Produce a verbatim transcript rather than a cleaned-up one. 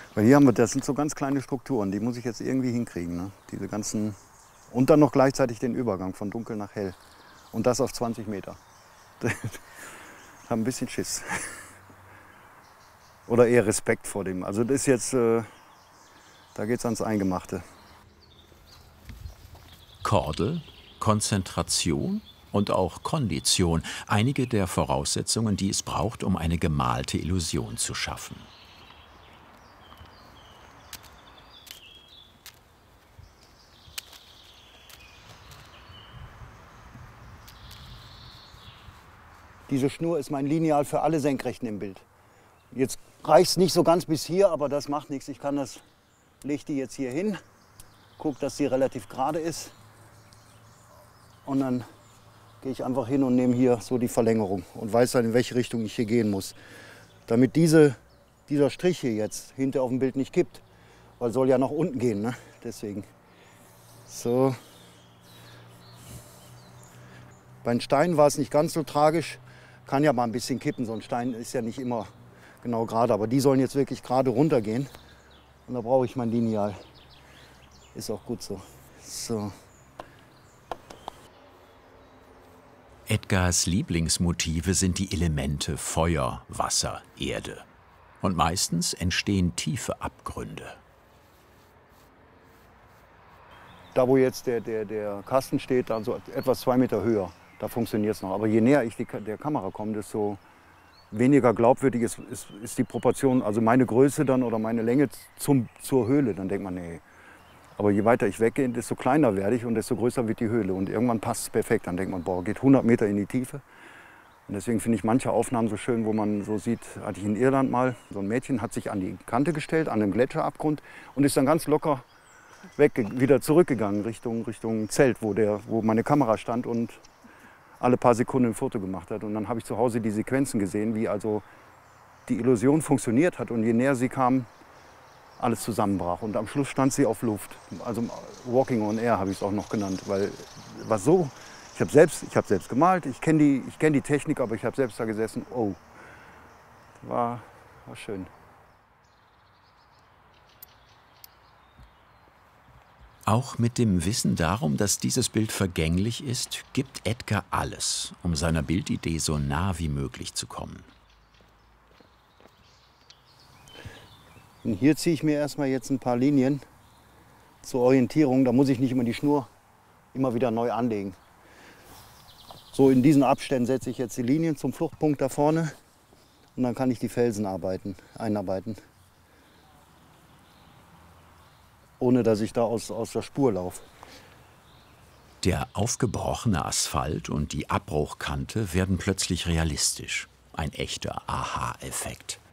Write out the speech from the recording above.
Weil hier haben wir, das sind so ganz kleine Strukturen, die muss ich jetzt irgendwie hinkriegen. Ne? Diese ganzen, und dann noch gleichzeitig den Übergang von dunkel nach hell. Und das auf zwanzig Meter. Ich habe ein bisschen Schiss. Oder eher Respekt vor dem. Also das ist jetzt, äh, da geht es ans Eingemachte. Kordel, Konzentration und auch Kondition. Einige der Voraussetzungen, die es braucht, um eine gemalte Illusion zu schaffen. Diese Schnur ist mein Lineal für alle Senkrechten im Bild. Jetzt reicht es nicht so ganz bis hier, aber das macht nichts. Ich kann das, lege die jetzt hier hin, gucke, dass sie relativ gerade ist. Und dann gehe ich einfach hin und nehme hier so die Verlängerung und weiß dann, in welche Richtung ich hier gehen muss. Damit diese, dieser Strich hier jetzt hinter auf dem Bild nicht kippt. Weil soll ja nach unten gehen, ne? Deswegen. So. Bei den Steinen war es nicht ganz so tragisch. Kann ja mal ein bisschen kippen, so ein Stein ist ja nicht immer genau gerade. Aber die sollen jetzt wirklich gerade runtergehen. Und da brauche ich mein Lineal. Ist auch gut so. So. Edgars Lieblingsmotive sind die Elemente Feuer, Wasser, Erde. Und meistens entstehen tiefe Abgründe. Da, wo jetzt der, der, der Kasten steht, dann so etwas zwei Meter höher. Da funktioniert es noch. Aber je näher ich die, der Kamera komme, desto weniger glaubwürdig ist, ist, ist die Proportion, also meine Größe dann oder meine Länge zum, zur Höhle. Dann denkt man, nee. Aber je weiter ich weggehe, desto kleiner werde ich und desto größer wird die Höhle. Und irgendwann passt es perfekt. Dann denkt man, boah, geht hundert Meter in die Tiefe. Und deswegen finde ich manche Aufnahmen so schön, wo man so sieht, hatte ich in Irland mal, so ein Mädchen hat sich an die Kante gestellt, an einem Gletscherabgrund und ist dann ganz locker weg, wieder zurückgegangen Richtung, Richtung Zelt, wo, der, wo meine Kamera stand und alle paar Sekunden ein Foto gemacht hat. Und dann habe ich zu Hause die Sequenzen gesehen, wie also die Illusion funktioniert hat. Und je näher sie kam, alles zusammenbrach. Und am Schluss stand sie auf Luft. Also Walking on Air habe ich es auch noch genannt. Weil was so, ich habe selbst, ich hab selbst gemalt, ich kenne die, ich kenn die Technik, aber ich habe selbst da gesessen. Oh, war, war schön. Auch mit dem Wissen darum, dass dieses Bild vergänglich ist, gibt Edgar alles, um seiner Bildidee so nah wie möglich zu kommen. Und hier ziehe ich mir erstmal jetzt ein paar Linien zur Orientierung. Da muss ich nicht immer die Schnur immer wieder neu anlegen. So in diesen Abständen setze ich jetzt die Linien zum Fluchtpunkt da vorne und dann kann ich die Felsen arbeiten, einarbeiten. Ohne dass ich da aus, aus der Spur laufe. Der aufgebrochene Asphalt und die Abbruchkante werden plötzlich realistisch. Ein echter Aha-Effekt.